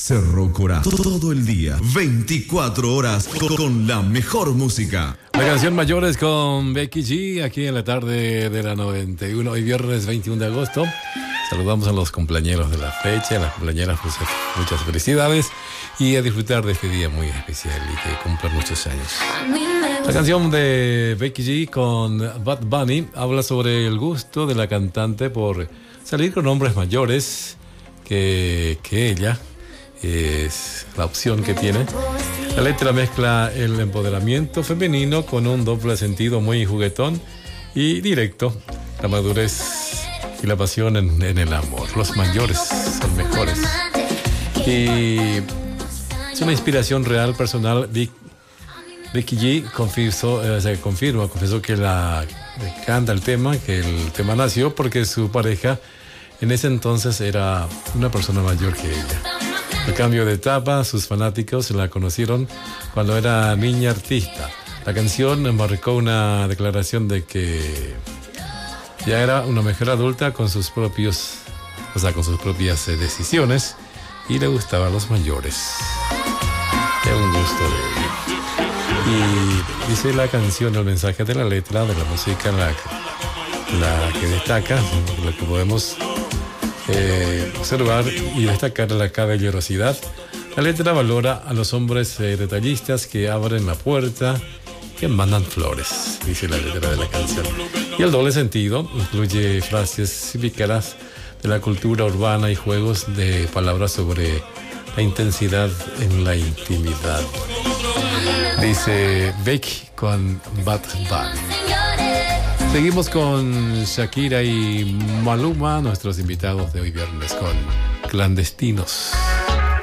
Cerro Corá. Todo el día, 24 horas con la mejor música. La canción Mayores con Becky G, aquí en la tarde de la 91, hoy viernes 21 de agosto. Saludamos a los cumpleañeros de la fecha, a las cumpleañeras, pues, muchas felicidades y a disfrutar de este día muy especial y que cumplan muchos años. La canción de Becky G con Bad Bunny habla sobre el gusto de la cantante por salir con hombres mayores que ella. Es la opción que tiene. La letra mezcla el empoderamiento femenino con un doble sentido muy juguetón y directo. La madurez y la pasión en el amor. Los mayores son mejores. Y es una inspiración real, personal. Becky G confesó que canta el tema, que el tema nació porque su pareja en ese entonces era una persona mayor que ella. A cambio de etapa, sus fanáticos la conocieron cuando era niña artista. La canción marcó una declaración de que ya era una mujer adulta con sus propias decisiones y le gustaban los mayores. Era un gusto de ella. Y dice la canción, el mensaje de la letra, de la música, la que destaca, lo que podemos observar y destacar la caballerosidad. La letra valora a los hombres detallistas que abren la puerta, que mandan flores, dice la letra de la canción. Y el doble sentido incluye frases pícaras de la cultura urbana y juegos de palabras sobre la intensidad en la intimidad. Dice Becky con Bad Bunny. Seguimos con Shakira y Maluma, nuestros invitados de hoy viernes con Clandestinos.